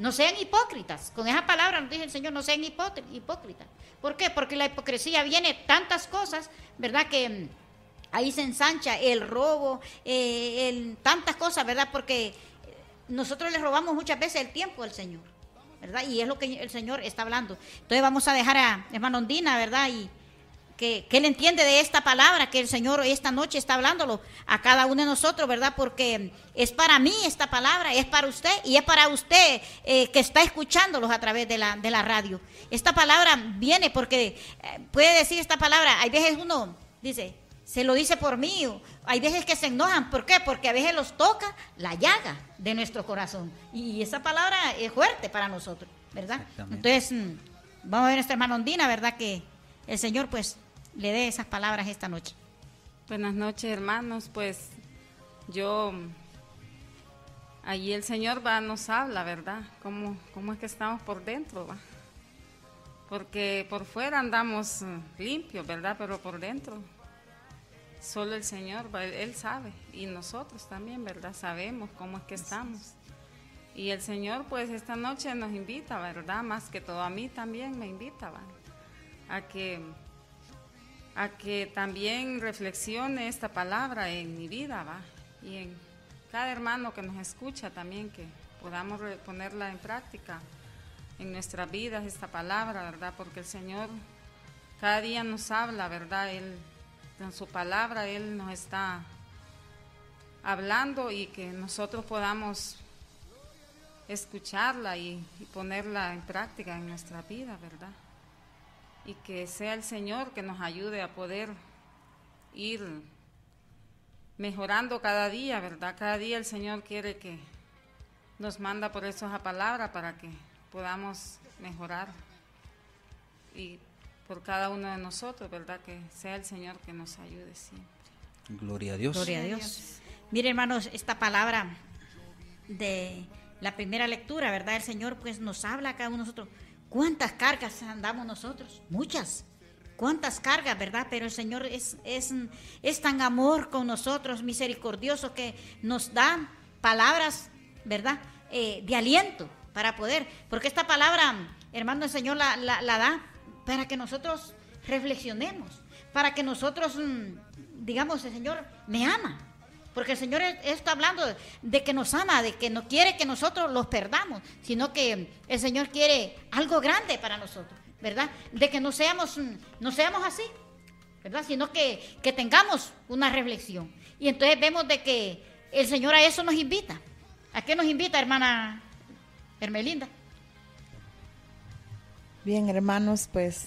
no sean hipócritas. Con esa palabra nos dice el Señor, no sean hipócritas. ¿Por qué? Porque la hipocresía viene tantas cosas, ¿verdad? Que ahí se ensancha el robo, tantas cosas, ¿verdad? Porque nosotros le robamos muchas veces el tiempo al Señor, ¿verdad? Y es lo que el Señor está hablando. Entonces vamos a dejar a hermano Ondina, ¿verdad? Y que él entiende de esta palabra que el Señor esta noche está hablándolo a cada uno de nosotros, ¿verdad? Porque es para mí esta palabra, es para usted y es para usted que está escuchándolos a través de la radio. Esta palabra viene porque puede decir esta palabra, hay veces uno dice, se lo dice por mí, hay veces que se enojan, ¿por qué? Porque a veces los toca la llaga de nuestro corazón y esa palabra es fuerte para nosotros, ¿verdad? Entonces, vamos a ver a nuestra hermana Ondina, ¿verdad? Que el Señor pues le dé esas palabras esta noche. Buenas noches, hermanos. Pues allí el Señor nos habla, ¿verdad? ¿Cómo es que estamos por dentro, va? Porque por fuera andamos limpios, ¿verdad? Pero por dentro solo el Señor, Él sabe, y nosotros también, ¿verdad? Sabemos cómo es que estamos. Y el Señor pues esta noche nos invita, ¿verdad? Más que todo a mí también me invita, ¿va? A que también reflexione esta palabra en mi vida, ¿va? Y en cada hermano que nos escucha también, que podamos ponerla en práctica en nuestras vidas, esta palabra, ¿verdad? Porque el Señor cada día nos habla, ¿verdad? En su palabra Él nos está hablando y que nosotros podamos escucharla y ponerla en práctica en nuestra vida, ¿verdad? Y que sea el Señor que nos ayude a poder ir mejorando cada día, ¿verdad? Cada día el Señor quiere que nos manda por eso esa palabra para que podamos mejorar y por cada uno de nosotros, ¿verdad? Que sea el Señor que nos ayude siempre. Gloria a Dios. Gloria a Dios. Mire, hermanos, esta palabra de la primera lectura, ¿verdad? El Señor pues nos habla a cada uno de nosotros. ¿Cuántas cargas andamos nosotros? Muchas. ¿Cuántas cargas, verdad? Pero el Señor es tan amor con nosotros, misericordioso, que nos da palabras, ¿verdad? De aliento para poder. Porque esta palabra, hermano, el Señor la da para que nosotros reflexionemos. Para que nosotros, digamos, el Señor me ama. Porque el Señor está hablando de que nos ama, de que no quiere que nosotros los perdamos, sino que el Señor quiere algo grande para nosotros, ¿verdad? De que no seamos así, ¿verdad? Sino que tengamos una reflexión. Y entonces vemos de que el Señor a eso nos invita. ¿A qué nos invita, hermana Hermelinda? Bien, hermanos, pues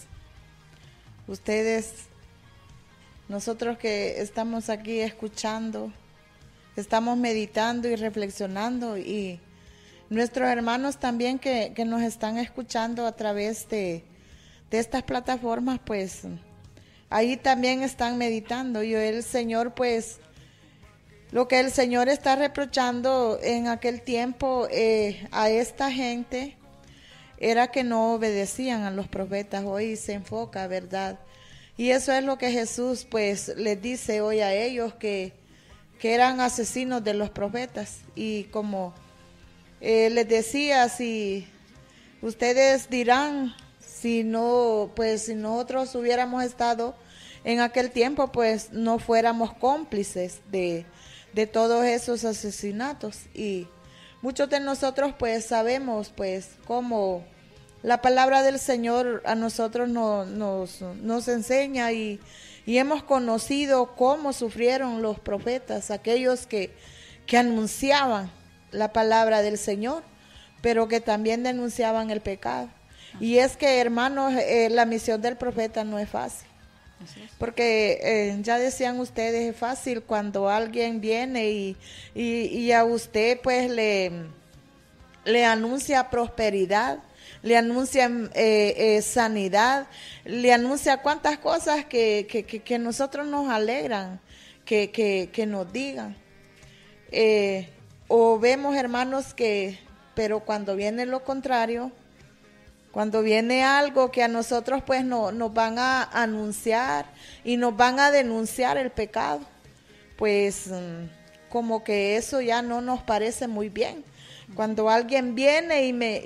nosotros que estamos aquí escuchando, estamos meditando y reflexionando, y nuestros hermanos también que nos están escuchando a través de estas plataformas, pues ahí también están meditando. Y el Señor, pues lo que el Señor está reprochando en aquel tiempo a esta gente era que no obedecían a los profetas. Hoy se enfoca, ¿verdad? Y eso es lo que Jesús pues les dice hoy a ellos, que eran asesinos de los profetas. Y como les decía, si ustedes dirán, si nosotros hubiéramos estado en aquel tiempo, pues no fuéramos cómplices de todos esos asesinatos. Y muchos de nosotros pues sabemos pues cómo la palabra del Señor a nosotros nos enseña, y hemos conocido cómo sufrieron los profetas, aquellos que anunciaban la palabra del Señor, pero que también denunciaban el pecado. Y es que, hermanos, la misión del profeta no es fácil. Porque ya decían ustedes, es fácil cuando alguien viene y a usted pues le anuncia prosperidad, le anuncia sanidad, le anuncia cuantas cosas que nosotros nos alegran que nos digan. O vemos, hermanos, pero cuando viene lo contrario, cuando viene algo que a nosotros pues nos van a anunciar y nos van a denunciar el pecado, pues como que eso ya no nos parece muy bien. Cuando alguien viene